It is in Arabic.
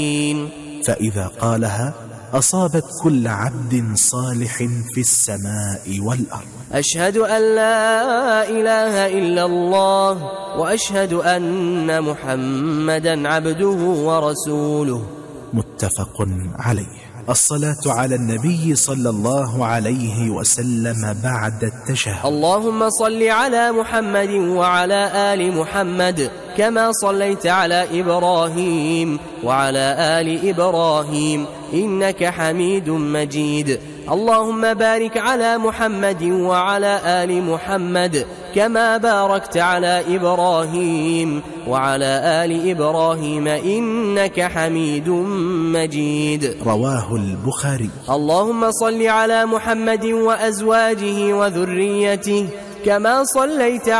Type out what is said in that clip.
فإذا قالها أصابت كل عبد صالح في السماء والأرض. أشهد أن لا إله إلا الله وأشهد أن محمدا عبده ورسوله. متفق عليه. الصلاة على النبي صلى الله عليه وسلم بعد التشهد. اللهم صل على محمد وعلى آل محمد كما صليت على إبراهيم وعلى آل إبراهيم إنك حميد مجيد. اللهم بارك على محمد وعلى آل محمد كما باركت على إبراهيم وعلى آل إبراهيم إنك حميد مجيد. رواه البخاري. اللهم صل على محمد وأزواجه وذريته كما صليت